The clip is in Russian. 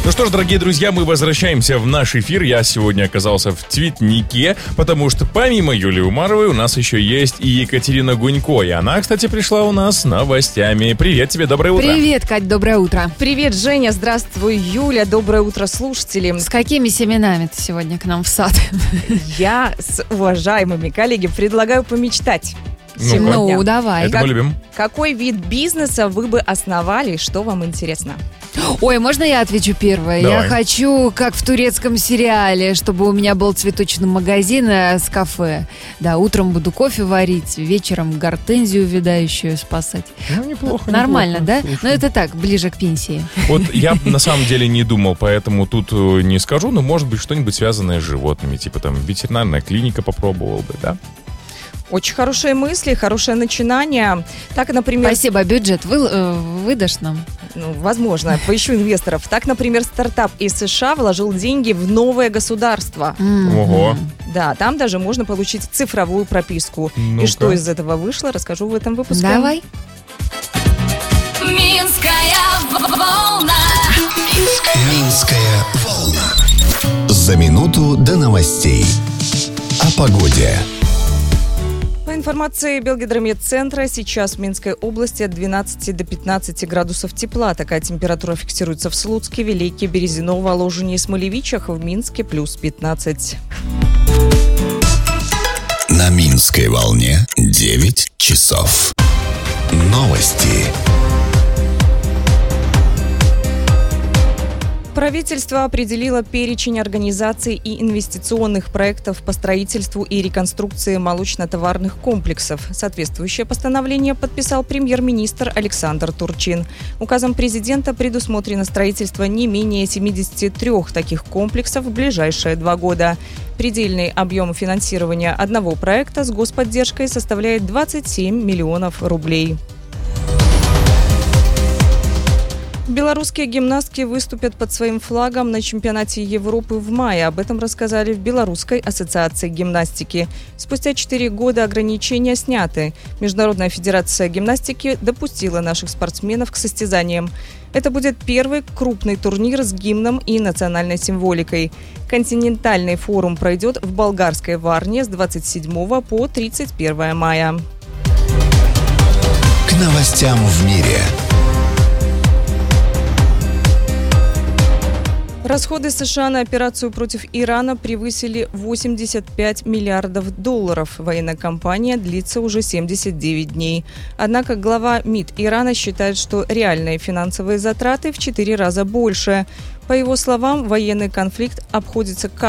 Ну что ж, дорогие друзья, мы возвращаемся в наш эфир. Я сегодня оказался в цветнике, потому что помимо Юлии Умаровой у нас еще есть и Екатерина Гунько. И она, кстати, пришла у нас с новостями. Привет тебе, доброе утро. Привет, Кать, доброе утро. Привет, Женя, здравствуй, Юля, доброе утро, слушатели. С какими семенами ты сегодня к нам в сад? Я с уважаемыми коллегами предлагаю помечтать. Ну, давай. Это мы любим. Какой вид бизнеса вы бы основали, что вам интересно? Ой, можно я отвечу первое? Давай. Я хочу, как в турецком сериале, чтобы у меня был цветочный магазин с кафе. Да, утром буду кофе варить, вечером гортензию увядающую спасать. Ну, неплохо. Нормально, неплохо. да? Слушай. Но это так, ближе к пенсии. Вот я на самом деле не думал, поэтому тут не скажу, но может быть что-нибудь связанное с животными, типа там ветеринарная клиника попробовал бы, да? Очень хорошие мысли, хорошее начинание. Так, например... Спасибо, бюджет выдашь нам? Ну, возможно, поищу инвесторов. Так, например, стартап из США вложил деньги в новое государство. Ого. Да, там даже можно получить цифровую прописку. Ну-ка. И что из этого вышло, расскажу в этом выпуске. Давай. Минская волна. Минская волна. За минуту до новостей. О погоде. По информации Белгидромедцентра, сейчас в Минской области от 12 до 15 градусов тепла. Такая температура фиксируется в Слуцке, Велике, Березино, Воложине и Смолевичах. В Минске плюс 15. На Минской волне 9 часов. Новости. Правительство определило перечень организаций и инвестиционных проектов по строительству и реконструкции молочно-товарных комплексов. Соответствующее постановление подписал премьер-министр Александр Турчин. Указом президента предусмотрено строительство не менее 73 таких комплексов в ближайшие 2 года. Предельный объем финансирования одного проекта с господдержкой составляет 27 миллионов рублей. Белорусские гимнастки выступят под своим флагом на чемпионате Европы в мае. Об этом рассказали в Белорусской ассоциации гимнастики. Спустя 4 года ограничения сняты. Международная федерация гимнастики допустила наших спортсменов к состязаниям. Это будет первый крупный турнир с гимном и национальной символикой. Континентальный форум пройдет в болгарской Варне с 27 по 31 мая. К новостям в мире. Расходы США на операцию против Ирана превысили $85 миллиардов. Военная кампания длится уже 79 дней. Однако глава МИД Ирана считает, что реальные финансовые затраты в 4 раза больше. По его словам, военный конфликт обходится